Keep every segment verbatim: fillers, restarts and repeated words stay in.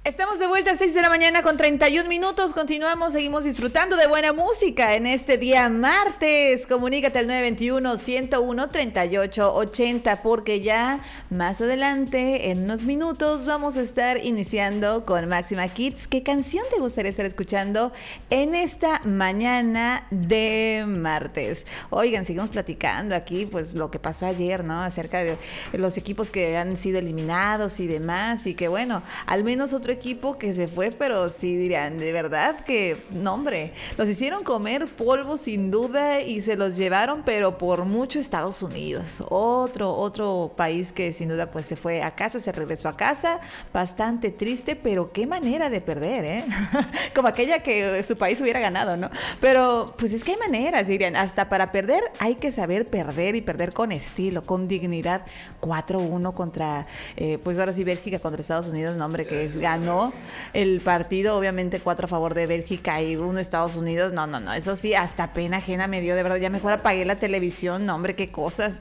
Estamos de vuelta a seis de la mañana con treinta y un minutos. Continuamos, seguimos disfrutando de buena música en este día martes. Comunícate al nueve dos uno, uno cero uno, tres ocho ocho cero porque ya más adelante, en unos minutos, vamos a estar iniciando con Máxima Kids. ¿Qué canción te gustaría estar escuchando en esta mañana de martes? Oigan, seguimos platicando aquí, pues lo que pasó ayer, ¿no? Acerca de los equipos que han sido eliminados y demás, y que bueno, al menos otro equipo que se fue, pero sí dirían, de verdad que, no hombre, los hicieron comer polvo sin duda y se los llevaron, pero por mucho Estados Unidos, otro, otro país que sin duda pues se fue a casa, se regresó a casa, bastante triste, pero qué manera de perder, ¿eh? Como aquella que su país hubiera ganado, ¿no? Pero pues es que hay maneras, dirían, hasta para perder hay que saber perder y perder con estilo, con dignidad. cuatro uno contra, eh, pues ahora sí Bélgica contra Estados Unidos, no hombre, que es ganó el partido, obviamente cuatro a favor de Bélgica y uno Estados Unidos, no, no, no, eso sí, hasta pena ajena me dio, de verdad, ya mejor apagué la televisión, no hombre, qué cosas.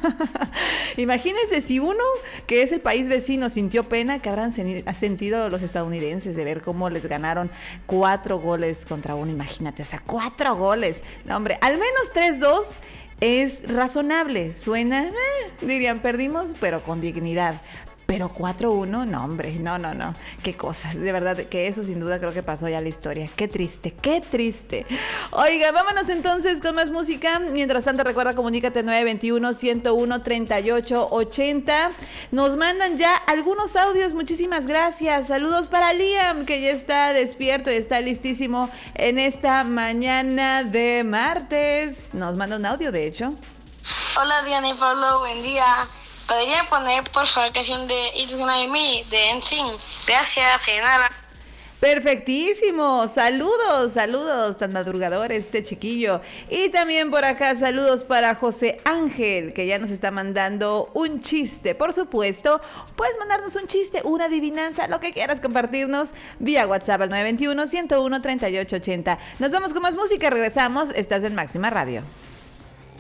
Imagínense si uno, que es el país vecino, sintió pena, que habrán sentido los estadounidenses de ver cómo les ganaron cuatro goles contra uno, imagínate, o sea, cuatro goles, no hombre, al menos tres dos es razonable, suena, eh, dirían, perdimos, pero con dignidad. Pero cuatro uno, no hombre, no, no, no, qué cosas, de verdad que eso sin duda creo que pasó ya a la historia, qué triste, qué triste. Oiga, vámonos entonces con más música, mientras tanto recuerda, comunícate nueve dos uno, uno cero uno, tres ocho ocho cero, nos mandan ya algunos audios, muchísimas gracias, saludos para Liam, que ya está despierto y está listísimo en esta mañana de martes, nos manda un audio de hecho. Hola Diana y Pablo, buen día. ¿Podría poner, por favor, canción de It's Gonna Be Me, de N Sync? Gracias, Sayonara. Perfectísimo, saludos, saludos, tan madrugador este chiquillo. Y también por acá saludos para José Ángel, que ya nos está mandando un chiste. Por supuesto, puedes mandarnos un chiste, una adivinanza, lo que quieras compartirnos vía WhatsApp al nueve dos uno, uno cero uno, tres ocho ocho cero. Nos vamos con más música, regresamos, estás en Máxima Radio.